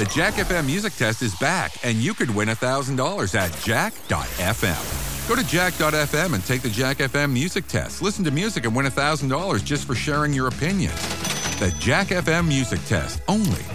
The Jack FM Music Test is back, and you could win $1,000 at jack.fm. Go to jack.fm and take the Jack FM Music Test. Listen to music and win $1,000 just for sharing your opinion. The Jack FM Music Test, only